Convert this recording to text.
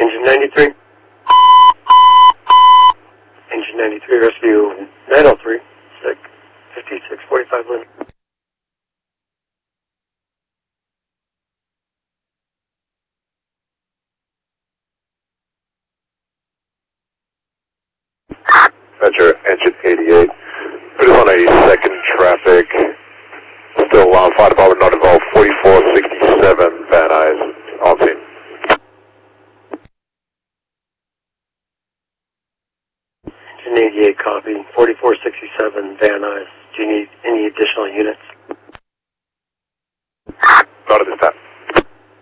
Engine 93. Engine 93, rescue 903, SIG 5645 limit. Metro, engine 88. Put us on a second traffic. Still fire department not involved. 4467 Van Nuys on scene. Engine 88 copy. 4467 Van Nuys. Do you need any additional units?